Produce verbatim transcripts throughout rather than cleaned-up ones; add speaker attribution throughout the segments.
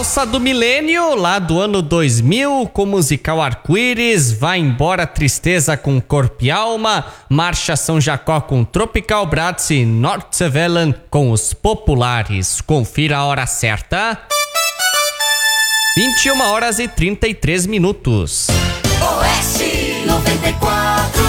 Speaker 1: Valsa do Milênio, lá do ano dois mil, com o musical Arco-Íris, Vai Embora Tristeza com Corpo e Alma, Marcha São Jacó com Tropical Bratz e Nordsevelan com Os Populares. Confira a hora certa. vinte e uma horas e trinta e três minutos.
Speaker 2: Oeste noventa e quatro.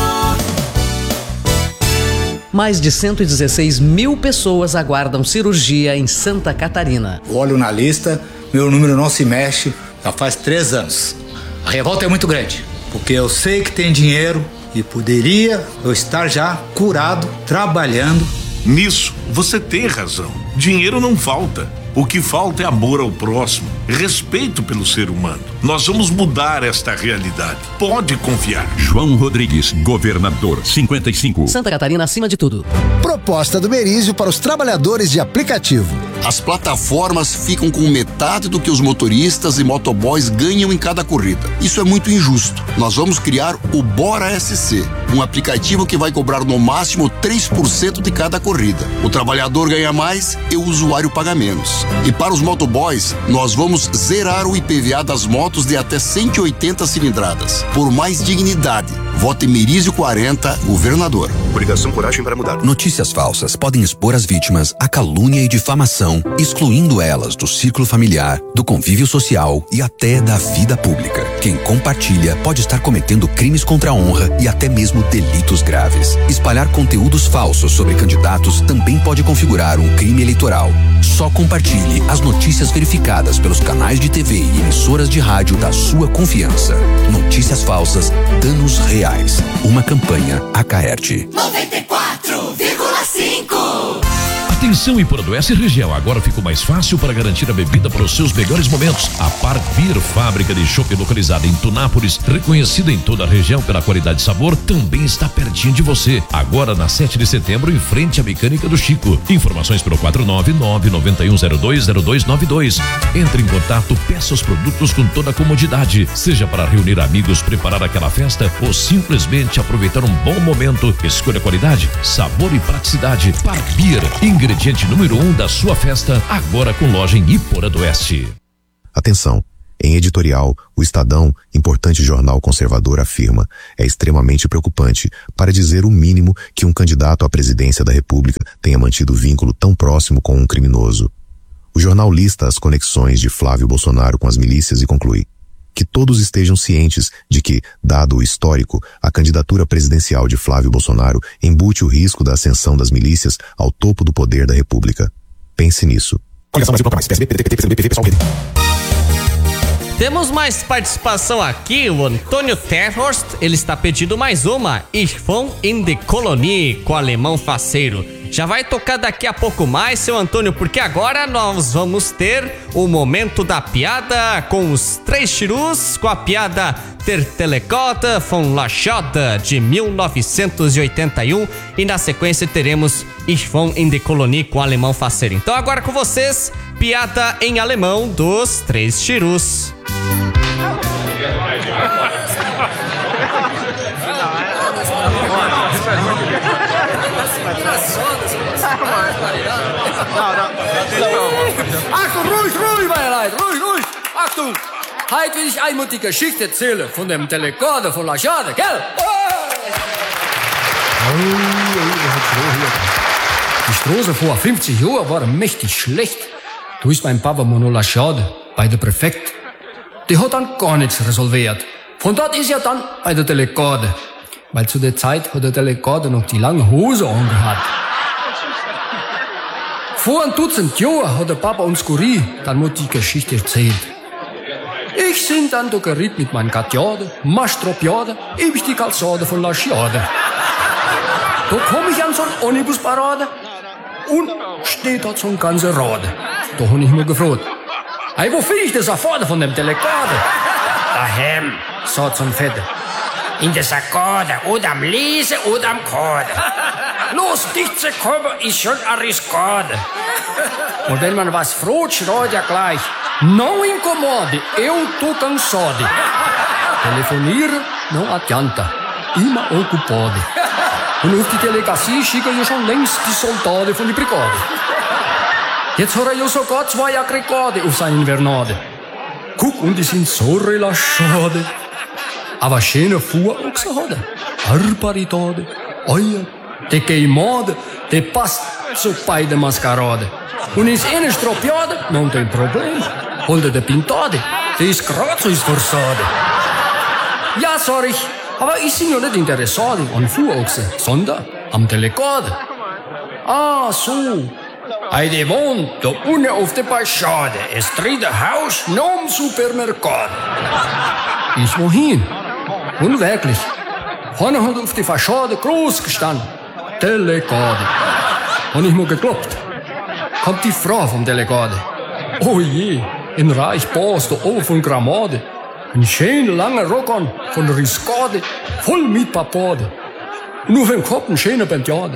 Speaker 3: Mais de cento e dezesseis mil pessoas aguardam cirurgia em Santa Catarina.
Speaker 4: Olho na lista, meu número não se mexe, já faz três anos. A revolta é muito grande, porque eu sei que tem dinheiro e poderia eu estar já curado, trabalhando.
Speaker 5: Nisso, você tem razão. Dinheiro não falta. O que falta é amor ao próximo, respeito pelo ser humano. Nós vamos mudar esta realidade. Pode confiar.
Speaker 6: João Rodrigues, governador, cinquenta e cinco.
Speaker 3: Santa Catarina acima de tudo.
Speaker 7: Proposta do Merizio para os trabalhadores de aplicativo.
Speaker 8: As plataformas ficam com metade do que os motoristas e motoboys ganham em cada corrida. Isso é muito injusto. Nós vamos criar o Bora S C, um aplicativo que vai cobrar no máximo três por cento de cada corrida. O trabalhador ganha mais e o usuário paga menos. E para os motoboys, nós vamos zerar o I P V A das motos de até cento e oitenta cilindradas. Por mais dignidade, vote Merizio quarenta, governador.
Speaker 9: Obrigação, coragem para mudar.
Speaker 10: Notícias falsas podem expor as vítimas à calúnia e difamação, excluindo elas do círculo familiar, do convívio social e até da vida pública. Quem compartilha pode estar cometendo crimes contra a honra e até mesmo delitos graves. Espalhar conteúdos falsos sobre candidatos também pode configurar um crime eleitoral. Só compartilhe as notícias verificadas pelos canais de T V e emissoras de rádio da sua confiança. Notícias falsas, danos reais. Uma campanha Acaerte.
Speaker 2: noventa e quatro vírgula cinco.
Speaker 11: Atenção, Iporanduense e região, agora ficou mais fácil para garantir a bebida para os seus melhores momentos. A Park Beer, fábrica de chopp localizada em Tunápolis, reconhecida em toda a região pela qualidade e sabor, também está pertinho de você. Agora na sete de setembro, em frente à Mecânica do Chico. Informações pelo quatro nove nove nove um zero dois zero dois nove dois. Entre em contato, peça os produtos com toda a comodidade, seja para reunir amigos, preparar aquela festa ou simplesmente aproveitar um bom momento. Escolha qualidade, sabor e praticidade. Park Beer, ingrediente número um da sua festa, agora com loja em Iporanduense.
Speaker 12: Atenção, em editorial, o Estadão, importante jornal conservador, afirma: é extremamente preocupante, para dizer o mínimo, que um candidato à presidência da República tenha mantido vínculo tão próximo com um criminoso. O jornal lista as conexões de Flávio Bolsonaro com as milícias e conclui que todos estejam cientes de que, dado o histórico, a candidatura presidencial de Flávio Bolsonaro embute o risco da ascensão das milícias ao topo do poder da República. Pense nisso.
Speaker 1: Temos mais participação aqui, o Antônio Terhorst, ele está pedindo mais uma, Ich wohne in der Kolonie, com o alemão faceiro. Já vai tocar daqui a pouco mais, seu Antônio, porque agora nós vamos ter o momento da piada com os três chirus, com a piada Der Telekote von Lachota, de mil novecentos e oitenta e um, e na sequência teremos Ich wohne in der Kolonie com o alemão faceiro. Então agora com vocês, piada em alemão dos três chirus.
Speaker 13: Achtung, ruhig, ruhig, meine Leute, ruhig, ruhig. Achtung, heute will ich einmal die Geschichte erzählen von dem Telekote von Lachade, gell? Die Straße vor fünfzig Jahren war mächtig schlecht. Da ist mein Papa Mono Lachade bei der Präfekt. Die hat dann gar nichts resolviert. Von dort ist er dann bei der Telekote. Weil zu der Zeit hat der Telekote noch die lange Hose angehabt. Vor ein Dutzend Jahren hat der Papa uns Curie dann mal die Geschichte erzählt. Ich bin dann da geriet mit meinem Gatjade, Mastropiade, ewig die Kalsade von Lachade. Da komm ich an so eine Omnibusparade und steht dort so ein ganzer Rade. Da hab ich mir gefragt, hey, wo finde ich das erfahren von dem Telekote? Daheim, sagt so ein Vetter. In der Sackade, oder am Lese, oder am Korde. Los, dich zu kommen, ist schon ein Riskade. Und wenn man was fragt, schreit er gleich. Não incomode, eu tô cansado. Telefonieren, não adianta. Immer ocupado. Und auf die Delegatie schicken ja schon längst die Soldaten von der Brigade. Jetzt hat er ja sogar zwei Aggregate auf seinen Vernade. Guck, und die sind so relativ schade. Aber schöne Fuhrochse hat er. Arparitade, Eier, die Geimade, die passt zu beiden Maskerade. Und ist eine Stropiade, noch ein Problem. Holt er die Pintade, die ist grad so ist Versade. Ja, sorry, aber ich bin ja nicht interessiert an Fuhrochse, sondern am Delegate. Ah, so. Heide wohnt da unten auf der Passade. Es dritte Haus nom Supermercado. Ich wohin. Und wirklich. Vorne hat auf die Fassade groß gestanden. Delegate. Und ich mir geglaubt. Kommt die Frau vom Delegate. Oh je, in reich Bas da oben von Gramade. Ein schön langer Rock an von Riscade. Voll mit Papade. Und auf dem Kopf ein schöner Penteade.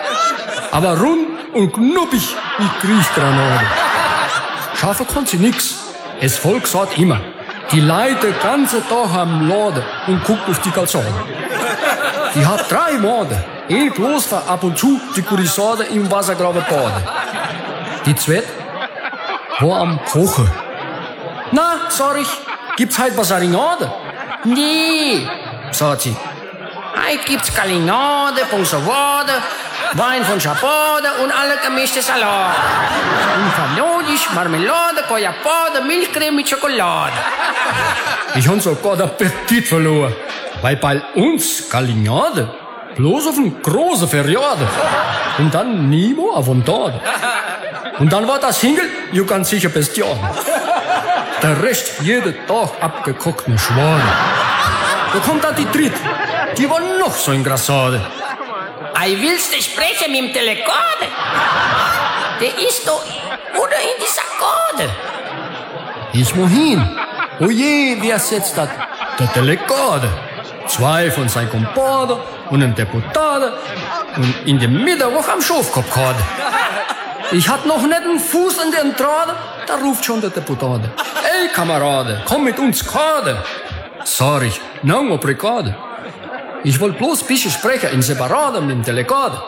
Speaker 13: Aber rund und knuppig wie Griechgranate. Schaffen kann sie nix. Das Volk sagt immer, die Leute den ganzen Tag am Laden und guckt auf die Kalsade. Die hat drei Morde. Ein bloß für ab und zu die Kurisade im Wassergraben baden. Die zweite war am Kochen. Na, sorry, gibt's heute was Arinade? Nee, sagt sie. Heute gibt's Kalinade, Ponsavade, Wein von Schabade und alle gemischte Salat. Und Fanodisch, Marmelade, Koyapade, Milchcreme mit Schokolade. Ich hab sogar den Appetit verloren, weil bei uns Kalinade bloß auf eine große Feriade und dann nie mehr auf dem Tag. Und dann war das Hingel, ja ganz sicher Bestiade. Der Rest jeden Tag abgekocht mit Schwan. Da kommt dann die dritte, die war noch so in Grassade.
Speaker 9: Ei, willst du sprechen mit dem Delegate? Der ist doch oder in die Sackade.
Speaker 13: Ich muss hin. Oh je, wer setzt das? Der Delegate. Zwei von seinen Kumpanen und ein Deputate und in der Mittwoch am Schafkopf gerade. Ich hatte noch nicht einen Fuß an der Entrade, da ruft schon der Deputate. Ey, Kamerade, komm mit uns gerade. Sorry, no Brigade. Ich wollte bloß ein bisschen sprechen in Separate mit dem Delegate.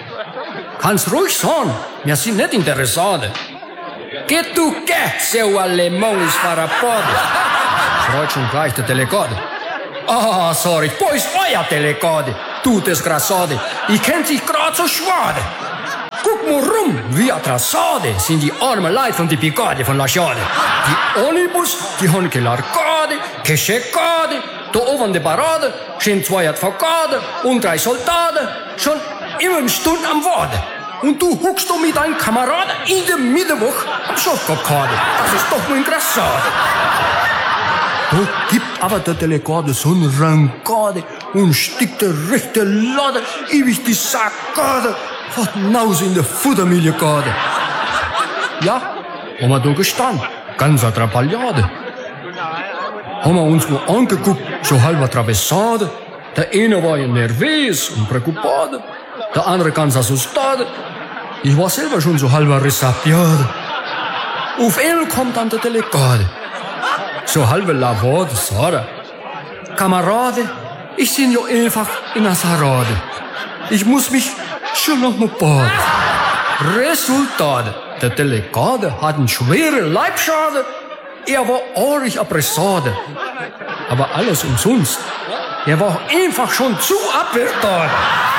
Speaker 13: Kannst ruhig sagen, wir sind nicht interessiert. Geht du geh, seu Alemão ist Farapode. Schreit schon gleich der Delegate. Ah, sorry, wo ist euer Delegate? Du Desgrassade, ich kenn dich grad so schwade. Guck mal rum, wie Atrasade sind die armen Leute von die Picade von La Schade. Die Onibus, die haben keine Arcade, keine Schekade. Da oben die Parade stehen zwei Advokate und drei Soldaten, schon immer eine Stunde am Warten. Und du huckst da mit deinem Kameraden in der Mittwoch am Schafkopfkade. Das ist doch nur ein Grassade. Da gibt aber der Delegate so eine Rankade und stickt der rechte Lade ewig die Sackade. Hat hinaus in der Futtermilchkade. Ja, haben wir da gestanden, ganz a Trapagliade. Haben wir uns nur angeguckt, so halber Traversade. Der eine war ja nervös und preoccupado, der andere ganz assustado. Ich war selber schon so halber resapiado. Auf einmal kommt dann der Delegate. So halbe Lavade, Sarah. Kamerade, ich bin ja einfach in der Sarade. Ich muss mich schon noch mal baden. Resultat, der Delegate hat einen schweren Leibschaden. Er war ordentlich erpressade. Aber alles umsonst. Er war einfach schon zu abwertend.